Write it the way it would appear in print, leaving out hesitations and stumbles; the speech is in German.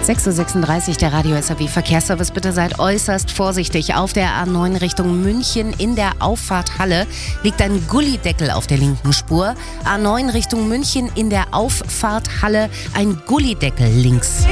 6:36 Uhr, der Radio SAW Verkehrsservice. Bitte seid äußerst vorsichtig. Auf der A9 Richtung München in der Auffahrt Halle liegt ein Gullideckel auf der linken Spur. A9 Richtung München in der Auffahrt Halle ein Gullideckel links.